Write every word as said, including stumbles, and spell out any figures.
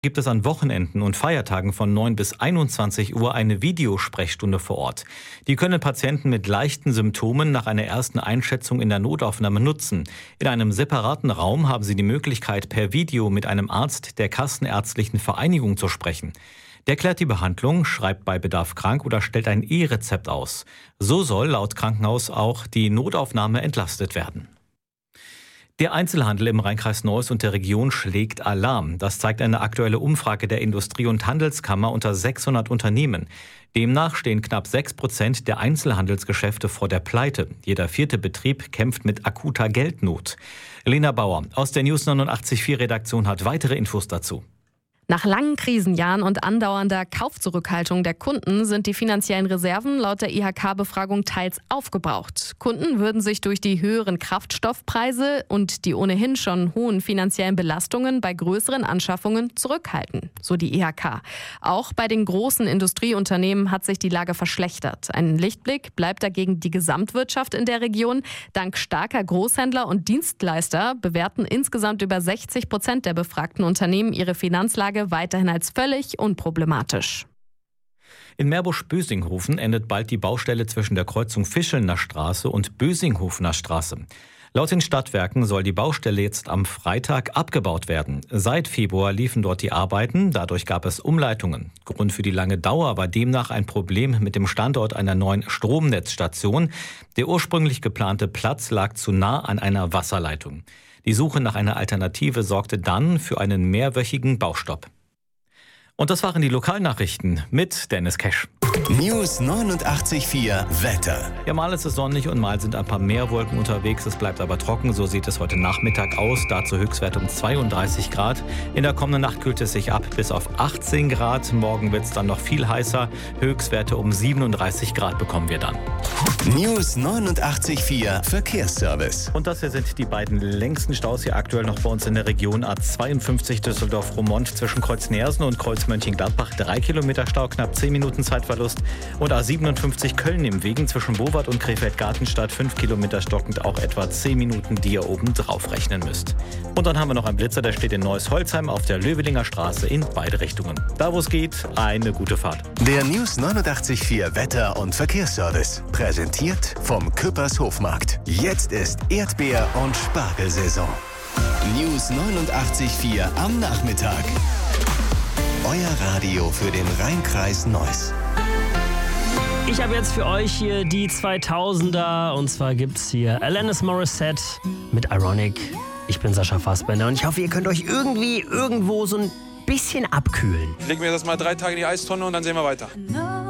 Gibt es an Wochenenden und Feiertagen von neun bis einundzwanzig Uhr eine Videosprechstunde vor Ort. Die können Patienten mit leichten Symptomen nach einer ersten Einschätzung in der Notaufnahme nutzen. In einem separaten Raum haben sie die Möglichkeit, per Video mit einem Arzt der Kassenärztlichen Vereinigung zu sprechen. Der klärt die Behandlung, schreibt bei Bedarf krank oder stellt ein E-Rezept aus. So soll laut Krankenhaus auch die Notaufnahme entlastet werden. Der Einzelhandel im Rheinkreis Neuss und der Region schlägt Alarm. Das zeigt eine aktuelle Umfrage der Industrie- und Handelskammer unter sechshundert Unternehmen. Demnach stehen knapp sechs Prozent der Einzelhandelsgeschäfte vor der Pleite. Jeder vierte Betrieb kämpft mit akuter Geldnot. Lena Bauer aus der News neunundachtzig Komma vier Redaktion hat weitere Infos dazu. Nach langen Krisenjahren und andauernder Kaufzurückhaltung der Kunden sind die finanziellen Reserven laut der I H K-Befragung teils aufgebraucht. Kunden würden sich durch die höheren Kraftstoffpreise und die ohnehin schon hohen finanziellen Belastungen bei größeren Anschaffungen zurückhalten, so die I H K. Auch bei den großen Industrieunternehmen hat sich die Lage verschlechtert. Ein Lichtblick bleibt dagegen die Gesamtwirtschaft in der Region. Dank starker Großhändler und Dienstleister bewerten insgesamt über sechzig Prozent der befragten Unternehmen ihre Finanzlage weiterhin als völlig unproblematisch. In Meerbusch-Bösinghofen endet bald die Baustelle zwischen der Kreuzung Fischelner Straße und Bösinghofener Straße. Laut den Stadtwerken soll die Baustelle jetzt am Freitag abgebaut werden. Seit Februar liefen dort die Arbeiten, dadurch gab es Umleitungen. Grund für die lange Dauer war demnach ein Problem mit dem Standort einer neuen Stromnetzstation. Der ursprünglich geplante Platz lag zu nah an einer Wasserleitung. Die Suche nach einer Alternative sorgte dann für einen mehrwöchigen Baustopp. Und das waren die Lokalnachrichten mit Dennis Kesch. News neunundachtzig Komma vier Wetter. Ja, mal ist es sonnig und mal sind ein paar Meerwolken unterwegs. Es bleibt aber trocken, so sieht es heute Nachmittag aus. Dazu Höchstwert um zweiunddreißig Grad. In der kommenden Nacht kühlt es sich ab bis auf achtzehn Grad. Morgen wird es dann noch viel heißer. Höchstwerte um siebenunddreißig Grad bekommen wir dann. News neunundachtzig Komma vier Verkehrsservice. Und das hier sind die beiden längsten Staus hier aktuell noch bei uns in der Region. A zweiundfünfzig Düsseldorf-Roermond zwischen Kreuz-Nersen und Kreuz-Mönchengladbach. Drei Kilometer Stau, knapp zehn Minuten Zeitverlust. Und A siebenundfünfzig Köln im Wegen zwischen Bowart und Krefeld-Gartenstadt. Fünf Kilometer stockend, auch etwa zehn Minuten, die ihr oben drauf rechnen müsst. Und dann haben wir noch einen Blitzer, der steht in Neuss-Holzheim auf der Löwelinger Straße in beide Richtungen. Da wo es geht, eine gute Fahrt. Der News neunundachtzig Komma vier Wetter- und Verkehrsservice. Präsentiert vom Küppers Hofmarkt. Jetzt ist Erdbeer- und Spargelsaison. News neunundachtzig Komma vier am Nachmittag. Euer Radio für den Rheinkreis Neuss. Ich habe jetzt für euch hier die zweitausender und zwar gibt's hier Alanis Morissette mit Ironic. Ich bin Sascha Fassbender und ich hoffe, ihr könnt euch irgendwie irgendwo so ein bisschen abkühlen. Legen wir das mal drei Tage in die Eistonne und dann sehen wir weiter.